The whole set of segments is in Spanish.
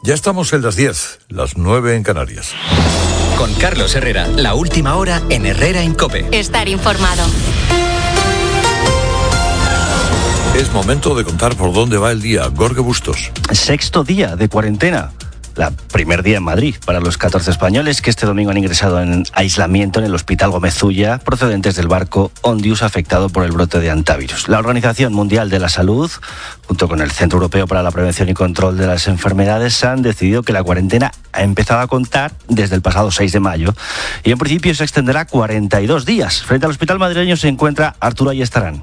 Ya estamos en las 10, las 9 en Canarias. Con Carlos Herrera, la última hora en Herrera en COPE. Estar informado. Es momento de contar por dónde va el día. Jorge Bustos. Sexto día de cuarentena. Primer día en Madrid para los 14 españoles que este domingo han ingresado en aislamiento en el Hospital Gómez Ulla, procedentes del barco Ondius afectado por el brote de hantavirus. La Organización Mundial de la Salud, junto con el Centro Europeo para la Prevención y Control de las Enfermedades, han decidido que la cuarentena ha empezado a contar desde el pasado 6 de mayo y en principio se extenderá 42 días. Frente al hospital madrileño se encuentra Arturo Ayestarán.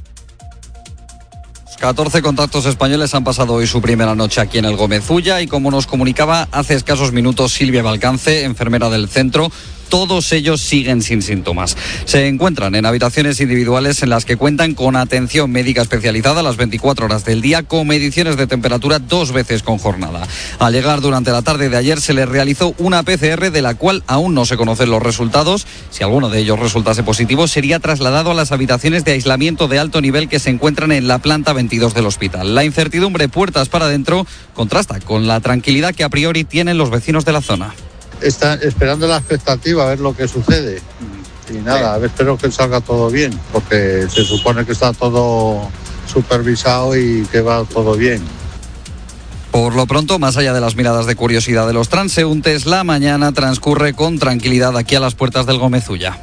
14 contactos españoles han pasado hoy su primera noche aquí en el Gómez Ulla y como nos comunicaba hace escasos minutos Silvia Balcance, enfermera del centro, todos ellos siguen sin síntomas. Se encuentran en habitaciones individuales en las que cuentan con atención médica especializada las 24 horas del día, con mediciones de temperatura 2 veces con jornada. Al llegar durante la tarde de ayer se les realizó una PCR de la cual aún no se conocen los resultados. Si alguno de ellos resultase positivo, sería trasladado a las habitaciones de aislamiento de alto nivel que se encuentran en la planta 22 del hospital. La incertidumbre puertas para adentro contrasta con la tranquilidad que a priori tienen los vecinos de la zona. Está esperando la expectativa a ver lo que sucede y nada, espero que salga todo bien porque se supone que está todo supervisado y que va todo bien. Por lo pronto, más allá de las miradas de curiosidad de los transeúntes, la mañana transcurre con tranquilidad aquí a las puertas del Gómez Ulla.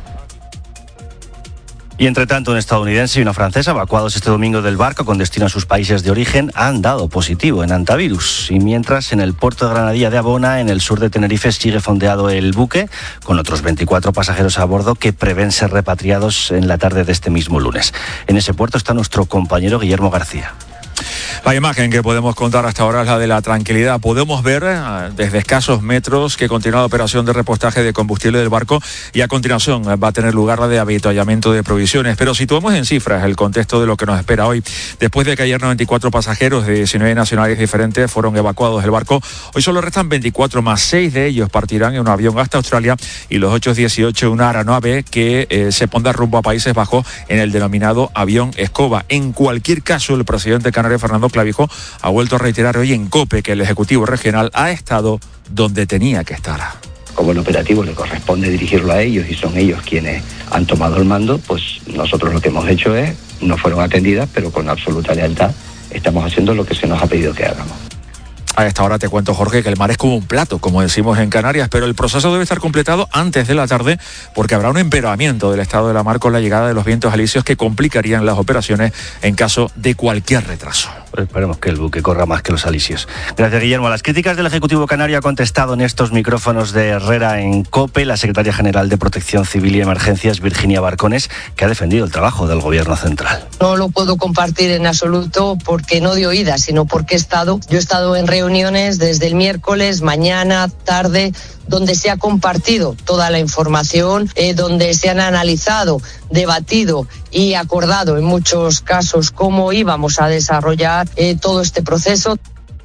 Y entre tanto, un estadounidense y una francesa, evacuados este domingo del barco con destino a sus países de origen, han dado positivo en hantavirus. Y mientras, en el puerto de Granadilla de Abona, en el sur de Tenerife, sigue fondeado el buque, con otros 24 pasajeros a bordo que prevén ser repatriados en la tarde de este mismo lunes. En ese puerto está nuestro compañero Guillermo García. La imagen que podemos contar hasta ahora es la de la tranquilidad. Podemos ver desde escasos metros que continúa la operación de repostaje de combustible del barco y a continuación va a tener lugar la de avituallamiento de provisiones. Pero situamos en cifras el contexto de lo que nos espera hoy. Después de que ayer 94 pasajeros de 19 nacionalidades diferentes fueron evacuados del barco, hoy solo restan 24 más. 6 de ellos partirán en un avión hasta Australia y los otros 18 en una aeronave que se pondrá rumbo a Países Bajos en el denominado avión Escoba. En cualquier caso, el presidente canario Fernando Clavijo ha vuelto a reiterar hoy en COPE que el Ejecutivo Regional ha estado donde tenía que estar. Como el operativo le corresponde dirigirlo a ellos y son ellos quienes han tomado el mando, pues nosotros lo que hemos hecho es, no fueron atendidas, pero con absoluta lealtad estamos haciendo lo que se nos ha pedido que hagamos. A esta hora te cuento, Jorge, que el mar es como un plato, como decimos en Canarias, pero el proceso debe estar completado antes de la tarde porque habrá un empeoramiento del estado de la mar con la llegada de los vientos alisios que complicarían las operaciones en caso de cualquier retraso. Pues esperemos que el buque corra más que los alisios. Gracias, Guillermo. A las críticas del Ejecutivo Canario ha contestado en estos micrófonos de Herrera en COPE la secretaria general de Protección Civil y Emergencias, Virginia Barcones, que ha defendido el trabajo del Gobierno central. No lo puedo compartir en absoluto porque no de oídas, sino porque yo he estado en reuniones desde el miércoles, mañana, tarde, donde se ha compartido toda la información, donde se han analizado, debatido y acordado en muchos casos cómo íbamos a desarrollar todo este proceso.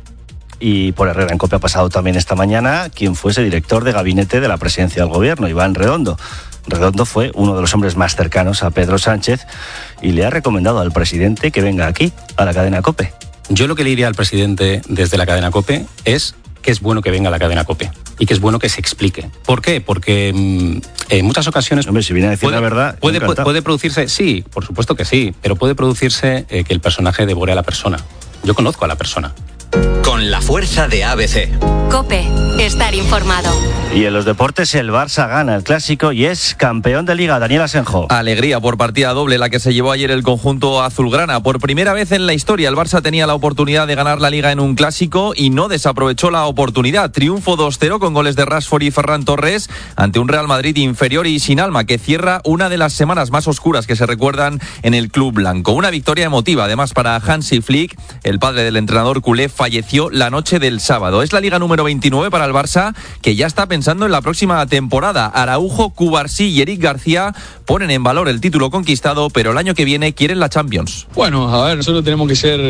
Y por Herrera en COPE ha pasado también esta mañana quien fuese director de gabinete de la presidencia del Gobierno, Iván Redondo. Redondo fue uno de los hombres más cercanos a Pedro Sánchez y le ha recomendado al presidente que venga aquí, a la cadena COPE. Yo lo que le diría al presidente desde la cadena COPE es que es bueno que venga a la cadena COPE y que es bueno que se explique. ¿Por qué? Porque en muchas ocasiones... Hombre, si viene a decir la verdad... Puede producirse, sí, por supuesto que sí, pero puede producirse que el personaje devore a la persona. Yo conozco a la persona. Con la fuerza de ABC. COPE, estar informado. Y en los deportes el Barça gana el Clásico y es campeón de Liga. Daniel Asenjo. Alegría por partida doble la que se llevó ayer el conjunto azulgrana. Por primera vez en la historia el Barça tenía la oportunidad de ganar la Liga en un Clásico y no desaprovechó la oportunidad. Triunfo 2-0 con goles de Rashford y Ferran Torres ante un Real Madrid inferior y sin alma que cierra una de las semanas más oscuras que se recuerdan en el club blanco. Una victoria emotiva además para Hansi Flick, el padre del entrenador culé, falleció la noche del sábado. Es la Liga número 29 para el Barça, que ya está pensando en la próxima temporada. Araujo, Cubarsí y Eric García ponen en valor el título conquistado, pero el año que viene quieren la Champions. Bueno, a ver, nosotros tenemos que ser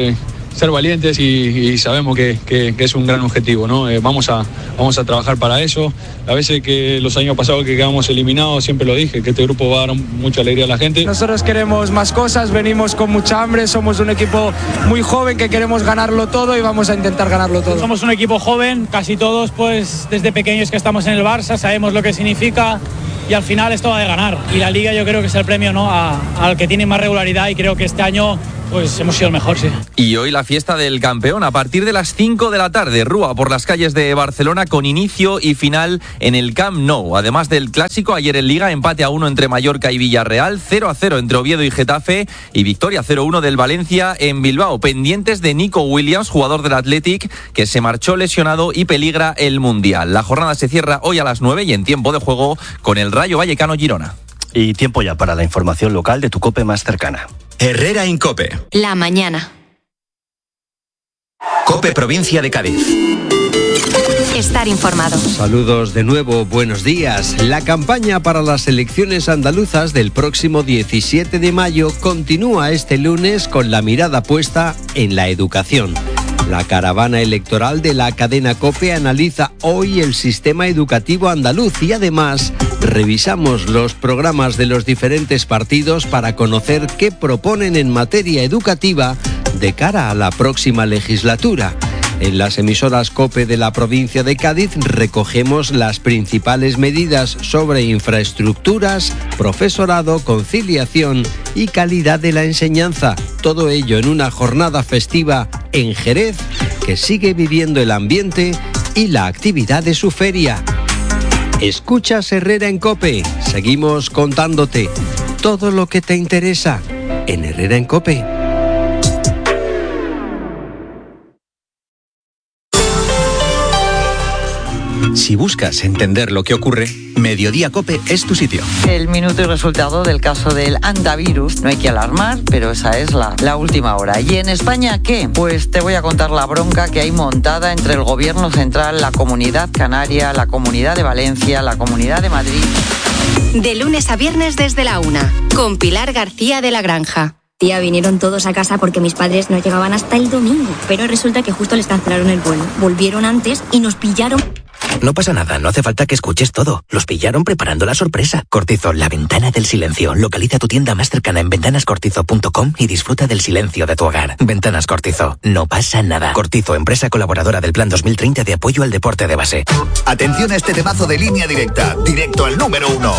ser valientes y sabemos que es un gran objetivo, ¿no? Vamos a trabajar para eso. A veces que los años pasados que quedamos eliminados, siempre lo dije, que este grupo va a dar mucha alegría a la gente. Nosotros queremos más cosas, venimos con mucha hambre, somos un equipo muy joven que queremos ganarlo todo y vamos a intentar ganarlo todo. Somos un equipo joven, casi todos pues desde pequeños que estamos en el Barça, sabemos lo que significa y al final esto va de ganar. Y la Liga yo creo que es el premio, ¿no?, al que tiene más regularidad y creo que este año pues hemos sido el mejor, sí. Y hoy la fiesta del campeón a partir de las 5 de la tarde. Rúa por las calles de Barcelona con inicio y final en el Camp Nou. Además del clásico, ayer en Liga empate a 1 entre Mallorca y Villarreal, 0-0 entre Oviedo y Getafe y victoria 0-1 del Valencia en Bilbao. Pendientes de Nico Williams, jugador del Athletic, que se marchó lesionado y peligra el Mundial. La jornada se cierra hoy a las 9 y en tiempo de juego con el Rayo Vallecano Girona. Y tiempo ya para la información local de tu COPE más cercana. Herrera en COPE. La mañana. COPE Provincia de Cádiz. Estar informado. Saludos de nuevo, buenos días. La campaña para las elecciones andaluzas del próximo 17 de mayo continúa este lunes con la mirada puesta en la educación. La caravana electoral de la cadena COPE analiza hoy el sistema educativo andaluz y además revisamos los programas de los diferentes partidos para conocer qué proponen en materia educativa de cara a la próxima legislatura. En las emisoras COPE de la provincia de Cádiz recogemos las principales medidas sobre infraestructuras, profesorado, conciliación y calidad de la enseñanza. Todo ello en una jornada festiva en Jerez que sigue viviendo el ambiente y la actividad de su feria. Escuchas Herrera en COPE. Seguimos contándote todo lo que te interesa en Herrera en COPE. Si buscas entender lo que ocurre, Mediodía COPE es tu sitio. El minuto y resultado del caso del hantavirus. No hay que alarmar, pero esa es la última hora. ¿Y en España qué? Pues te voy a contar la bronca que hay montada entre el gobierno central, la Comunidad Canaria, la Comunidad de Valencia, la Comunidad de Madrid. De lunes a viernes desde la 1, con Pilar García de la Granja. Tía, vinieron todos a casa porque mis padres no llegaban hasta el domingo. Pero resulta que justo les cancelaron el vuelo. Volvieron antes y nos pillaron. No pasa nada, no hace falta que escuches todo. Los pillaron preparando la sorpresa. Cortizo, la ventana del silencio. Localiza tu tienda más cercana en ventanascortizo.com y disfruta del silencio de tu hogar. Ventanas Cortizo, no pasa nada. Cortizo, empresa colaboradora del Plan 2030 de apoyo al deporte de base. Atención a este temazo de Línea Directa, directo al número 1.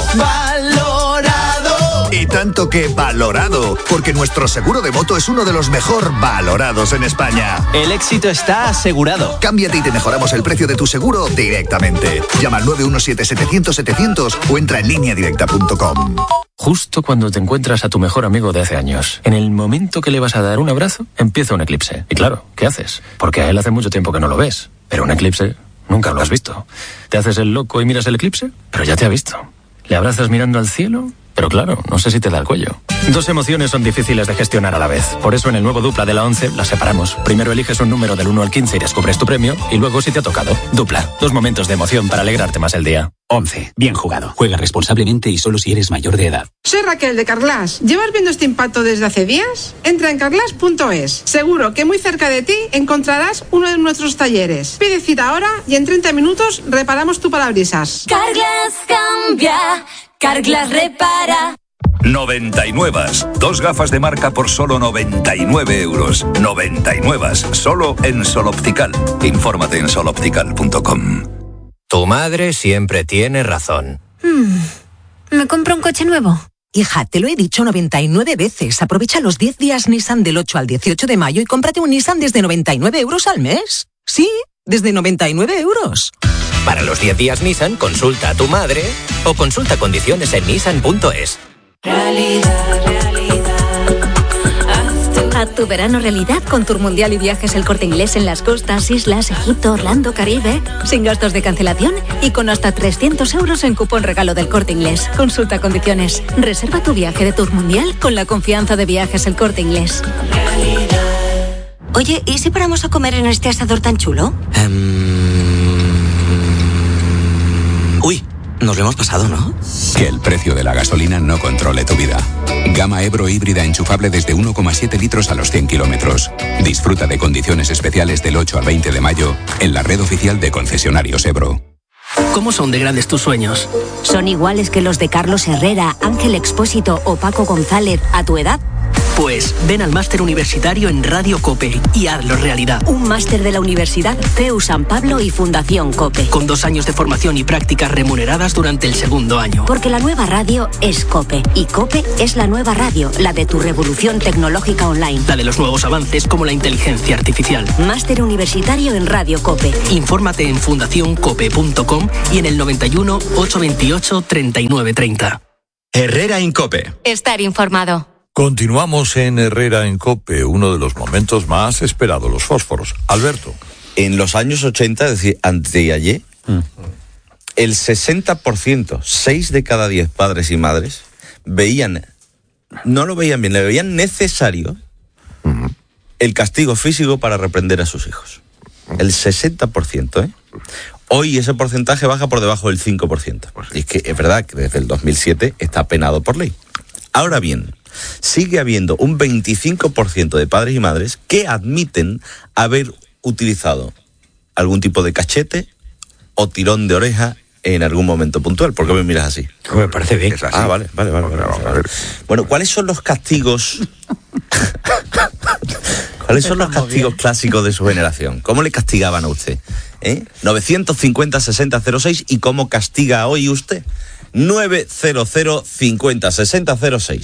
¡Valorado! Y tanto que valorado, porque nuestro seguro de moto es uno de los mejor valorados en España. El éxito está asegurado. Cámbiate y te mejoramos el precio de tu seguro directamente. Llama al 917-700-700 o entra en lineadirecta.com. Justo cuando te encuentras a tu mejor amigo de hace años, en el momento que le vas a dar un abrazo, empieza un eclipse. Y claro, ¿qué haces? Porque a él hace mucho tiempo que no lo ves. Pero un eclipse nunca lo has visto. ¿Te haces el loco y miras el eclipse? Pero ya te ha visto. ¿Le abrazas mirando al cielo? Pero claro, no sé si te da el cuello. Dos emociones son difíciles de gestionar a la vez. Por eso en el nuevo Dupla de la 11 las separamos. Primero eliges un número del 1 al 15 y descubres tu premio. Y luego si te ha tocado. Dupla. Dos momentos de emoción para alegrarte más el día. 11. Bien jugado. Juega responsablemente y solo si eres mayor de edad. Soy Raquel de Carglass. ¿Llevas viendo este impacto desde hace días? Entra en carglass.es. Seguro que muy cerca de ti encontrarás uno de nuestros talleres. Pide cita ahora y en 30 minutos reparamos tu parabrisas. Carglass cambia. Carglass repara. 99. Dos gafas de marca por solo 99 euros. 99. Solo en Sol Optical. Infórmate en soloptical.com. Tu madre siempre tiene razón. ¿Me compro un coche nuevo? Hija, te lo he dicho 99 veces. Aprovecha los 10 días Nissan del 8 al 18 de mayo y cómprate un Nissan desde 99 euros al mes. Sí, desde 99 euros. Para los 10 días Nissan, consulta a tu madre o consulta condiciones en nissan.es. Haz tu verano realidad con Tour Mundial y Viajes El Corte Inglés en las costas, islas, Egipto, Orlando, Caribe, sin gastos de cancelación y con hasta 300 euros en cupón regalo del Corte Inglés. Consulta condiciones. Reserva tu viaje de Tour Mundial con la confianza de Viajes El Corte Inglés. Oye, ¿y si paramos a comer en este asador tan chulo? Uy, nos lo hemos pasado, ¿no? Que el precio de la gasolina no controle tu vida. Gama Ebro híbrida enchufable desde 1,7 litros a los 100 kilómetros. Disfruta de condiciones especiales del 8 al 20 de mayo en la red oficial de concesionarios Ebro. ¿Cómo son de grandes tus sueños? ¿Son iguales que los de Carlos Herrera, Ángel Expósito o Paco González a tu edad? Pues ven al máster universitario en Radio COPE y hazlo realidad. Un máster de la Universidad CEU San Pablo y Fundación COPE. Con 2 años de formación y prácticas remuneradas durante el segundo año. Porque la nueva radio es COPE. Y COPE es la nueva radio, la de tu revolución tecnológica online. La de los nuevos avances como la inteligencia artificial. Máster universitario en Radio COPE. Infórmate en fundacioncope.com y en el 91 828 3930. Herrera en COPE. Estar informado. Continuamos en Herrera en COPE, uno de los momentos más esperados, los fósforos. Alberto. En los años 80, es decir, antes de ayer, el 60%, 6 de cada 10 padres y madres, no lo veían bien, le veían necesario el castigo físico para reprender a sus hijos. El 60%, ¿eh? Hoy ese porcentaje baja por debajo del 5%. Y es que es verdad que desde el 2007 está penado por ley. Ahora bien, sigue habiendo un 25% de padres y madres que admiten haber utilizado algún tipo de cachete o tirón de oreja en algún momento puntual. ¿Por qué me miras así? Me parece bien. Vale. Bueno, ¿cuáles son los castigos? ¿Cuáles son los castigos clásicos de su generación? ¿Cómo le castigaban a usted? 950-60-06 ¿y cómo castiga hoy usted? 900-50-60-06.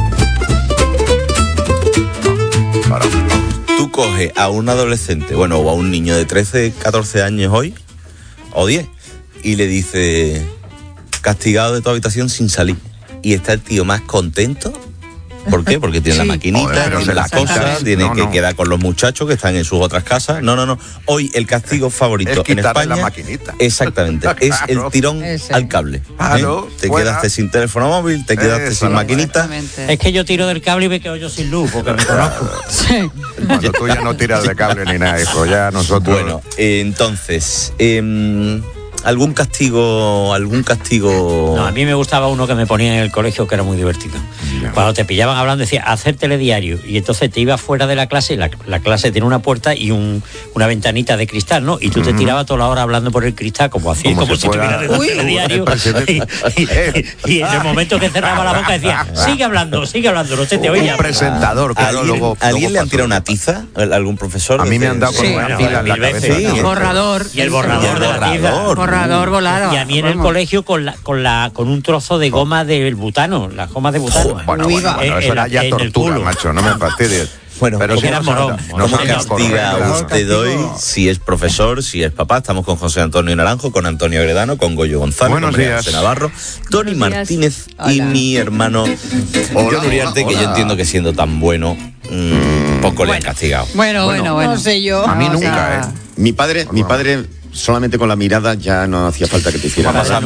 Tú coges a un adolescente, o a un niño de 13, 14 años hoy, o 10, y le dice, castigado de tu habitación sin salir. Y está el tío más contento. ¿Por qué? Porque tiene la maquinita, tiene las cosas, tiene que quedar con los muchachos que están en sus otras casas. No. Hoy el castigo favorito en España, la maquinita. Exactamente, es el tirón al cable. Te quedaste sin teléfono móvil, te quedaste sin maquinita. Es que yo tiro del cable y me quedo yo sin luz, porque me conozco. Cuando tú ya no tiras de cable ni nada, hijo, ya nosotros... Bueno, entonces... ¿Algún castigo? No, a mí me gustaba uno que me ponía en el colegio que era muy divertido. Cuando te pillaban hablando decía, hacer telediario. Y entonces te ibas fuera de la clase, y la clase tiene una puerta y una ventanita de cristal, ¿no? Y tú te tirabas toda la hora hablando por el cristal como si estuvieras en el telediario. Y en el momento que cerraba la boca decía, sigue hablando, no se te oía. Un presentador, claro, luego... ¿Alguien le han tirado una tiza? ¿Algún profesor? A mí me han dado con una pila en la cabeza. El borrador. Y el borrador de la tiza. Borrador volado. Y a mí en el colegio con un trozo de goma del butano, las gomas de butano. Bueno, eso era ya tortura, macho, no me fastidies. Bueno, pero si era morón. ¿Cómo castiga usted hoy? Si es profesor, si es papá. Estamos con José Antonio Naranjo, con Antonio Gredano, con Goyo González, con María José Navarro, Tony Martínez y mi hermano John Uriarte, que yo entiendo que siendo tan bueno, poco le han castigado. Bueno. No sé yo. A mí nunca, Mi padre... Solamente con la mirada ya no hacía falta que te hiciera nada.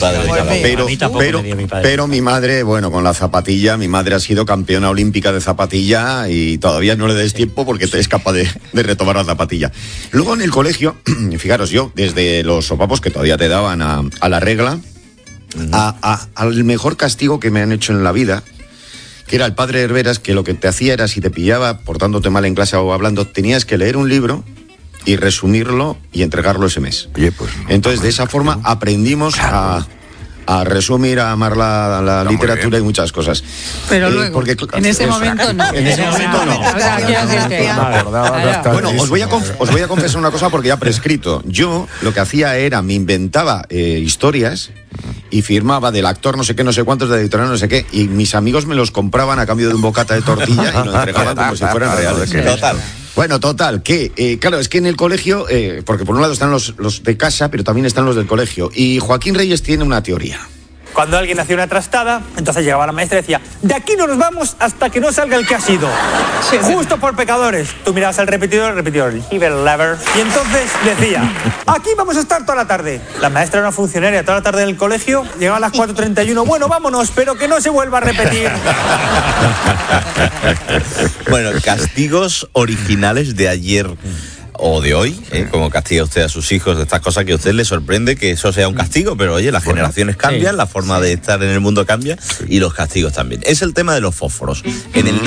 Pero mi madre, con la zapatilla, mi madre ha sido campeona olímpica de zapatilla y todavía no le des tiempo porque es capaz de retomar la zapatilla. Luego en el colegio, fijaros yo, desde los sopapos que todavía te daban a la regla, al mejor castigo que me han hecho en la vida, que era el padre Herberas, que lo que te hacía era, si te pillaba portándote mal en clase o hablando, tenías que leer un libro y resumirlo y entregarlo ese mes. Entonces, de esa forma aprendimos a resumir, a amar la literatura y muchas cosas. Pero luego, en ese momento no. En ese momento no. Bueno, os voy a confesar una cosa porque ya prescrito. Yo lo que hacía era, me inventaba historias y firmaba del actor no sé qué, no sé cuántos, de editorial no sé qué, y mis amigos me los compraban a cambio de un bocata de tortilla y lo entregaban como si fueran reales. Total, que claro, es que en el colegio, porque por un lado están los de casa, pero también están los del colegio, y Joaquín Reyes tiene una teoría. Cuando alguien hacía una trastada, entonces llegaba la maestra y decía, de aquí no nos vamos hasta que no salga el que ha sido. Justo por pecadores. Tú mirabas al repetidor, lever, y entonces decía, aquí vamos a estar toda la tarde. La maestra era una funcionaria toda la tarde del colegio, llegaba a las 4:31, bueno, vámonos, pero que no se vuelva a repetir. Bueno, castigos originales de ayer. o de hoy, como castiga usted a sus hijos de estas cosas que a usted le sorprende que eso sea un castigo, pero oye, las generaciones cambian, la forma de estar en el mundo cambia y los castigos también. Es el tema de los fósforos. En el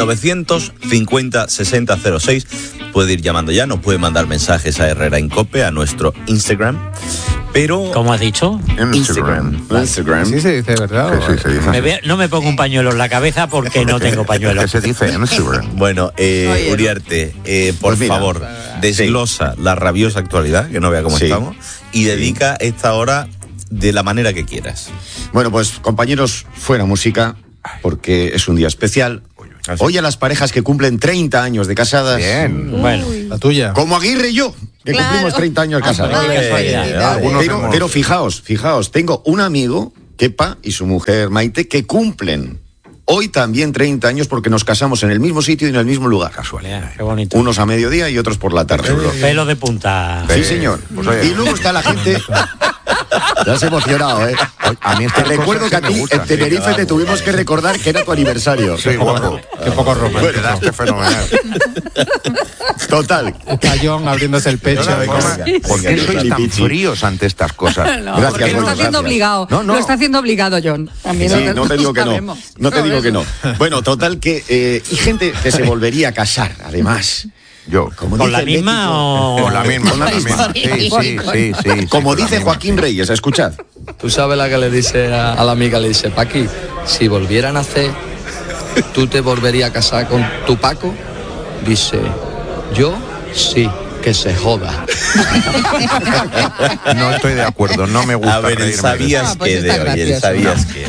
950-6006 puede ir llamando ya, nos puede mandar mensajes a Herrera en COPE, a nuestro Instagram. Pero... ¿Cómo has dicho? Instagram. Sí se dice, ¿verdad? Sí, se dice. No me pongo un pañuelo en la cabeza porque no tengo pañuelo. ¿Qué se dice? Instagram. Bueno, Uriarte, por favor, desglosa la rabiosa actualidad, que no vea cómo estamos, y dedica esta hora de la manera que quieras. Bueno, pues compañeros, fuera música, porque es un día especial. Hoy a las parejas que cumplen 30 años de casadas. Bien. Bueno, la tuya. Como Aguirre y yo, que cumplimos 30 años casados. Pero fijaos, tengo un amigo, Kepa, y su mujer Maite, que cumplen hoy también 30 años porque nos casamos en el mismo sitio y en el mismo lugar. Casualidad. Qué bonito. Unos a mediodía y otros por la tarde. Pelo de punta. Sí, señor. Y luego está la gente... Ya has emocionado, ¿eh? A mí te recuerdo que a ti en Tenerife te tuvimos que recordar que era tu aniversario. Sí, guapo. Qué poco romántico. Quedaste fenomenal. Total. Está John abriéndose el pecho. ¿Por qué sois tan fríos ante estas cosas? No, gracias, lo está haciendo obligado. No. Lo está haciendo obligado, John. También sí, no te digo que no. No te digo que no. Bueno, total que... y gente que se volvería a casar, además. Yo. ¿Con la misma o...? Con la misma. Sí. Como dice Joaquín Reyes, escuchad. Tú sabes la que le dice a la amiga, le dice, Paqui, si volvieran a hacer, ¿tú te volverías a casar con tu Paco? Dice, yo sí, que se joda. No estoy de acuerdo, no me gusta. A ver, ¿sabías que de hoy? ¿Sabías que?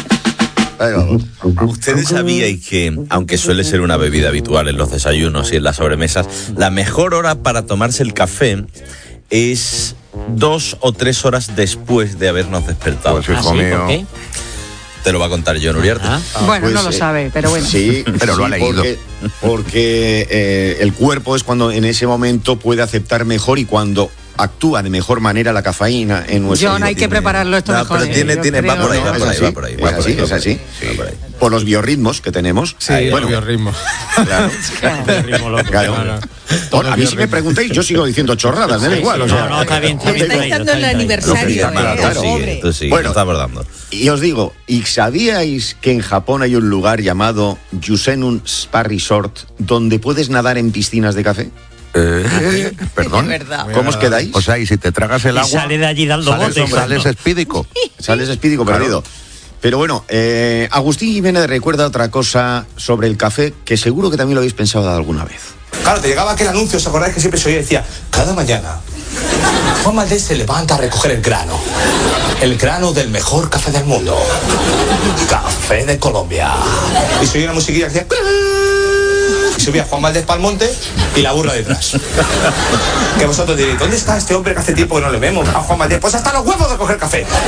Ustedes sabíais que, aunque suele ser una bebida habitual en los desayunos y en las sobremesas, la mejor hora para tomarse el café es 2 o 3 horas después de habernos despertado. Pues hijo mío. ¿Por qué? Te lo va a contar John Uriarte. Bueno, Pues, no lo sabe, pero bueno. Sí, pero lo ha leído. Porque el cuerpo es cuando en ese momento puede aceptar mejor y cuando actúa de mejor manera la cafeína en nuestro John, hay que prepararlo esto mejor. Pero va por ahí, es así. Por los biorritmos que tenemos. Sí, bueno, biorritmos. Claro. A mí si me preguntáis, yo sigo diciendo chorradas, da igual. No, está bien. Está dando el aniversario. Tú sigue, Bueno, está abordando. Y os digo, ¿y sabíais que en Japón hay un lugar llamado Yusenun Spa Resort donde puedes nadar en piscinas de café? Perdón. ¿Cómo os quedáis? O sea, y si te tragas el agua, sale de allí dando botes. Sales espídico. Sales espídico perdido. Pero bueno, Agustín Jiménez recuerda otra cosa sobre el café que seguro que también lo habéis pensado alguna vez. Claro, te llegaba aquel anuncio, ¿os acordáis que siempre se oía? Decía, cada mañana Juan Valdés se levanta a recoger el grano del mejor café del mundo, Café de Colombia. Y se oía una musiquilla que decía... Y subía Juan Valdés para el monte y la burra detrás. Que vosotros diréis, ¿dónde está este hombre que hace tiempo que no le vemos? A Juan Valdés, pues hasta los huevos de coger café.